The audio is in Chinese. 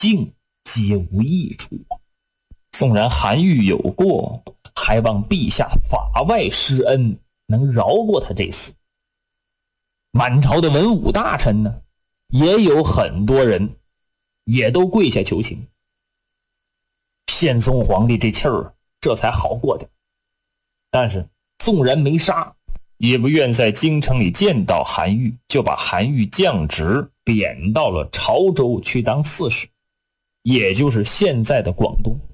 竟皆无益处。纵然韩愈有过，还望陛下法外施恩，能饶过他这厮。满朝的文武大臣呢，也有很多人也都跪下求情。宪宗皇帝这气儿这才好过点，但是纵然没杀，也不愿在京城里见到韩愈，就把韩愈降职，贬到了潮州去当刺史，也就是现在的广东。